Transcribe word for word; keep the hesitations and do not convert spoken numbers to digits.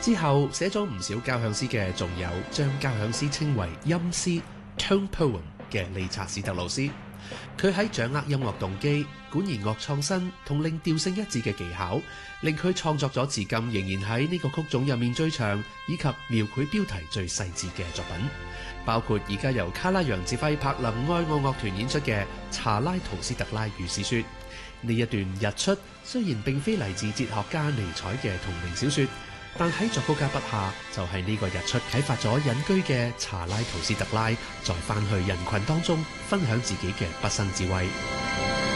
之後寫咗唔少交響詩嘅，仲有將交響詩稱為音詩 （tone poem） 嘅理查史特勞斯。佢喺掌握音樂動機、管弦樂創新同令調性一致嘅技巧，令佢創作咗至今仍然喺呢個曲種入面最長以及描繪標題最細緻嘅作品，包括而家由卡拉揚指揮柏林愛樂樂團演出嘅《查拉圖斯特拉與史書》。呢一段日出雖然並非嚟自哲學家尼采嘅同名小說，但喺作曲家筆下就係呢個日出啟發咗隱居嘅查拉圖斯特拉，再返去人群當中分享自己嘅畢生智慧。